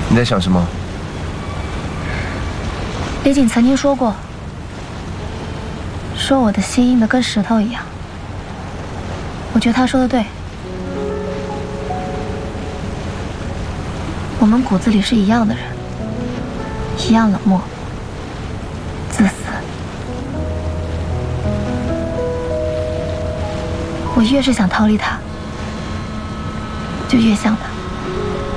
你在想什么？ 李锦曾经说过，说我的心硬的跟石头一样。我觉得他说的对，我们骨子里是一样的人，一样冷漠、自私。我越是想逃离他，就越像他。